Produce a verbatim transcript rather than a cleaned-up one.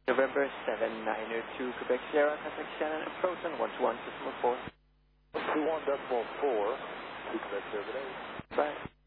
November seven nine zero two, Quebec Sierra, contact Shannon, approach on one two one decimal four. one two one decimal four, Quebec Sierra. Bye.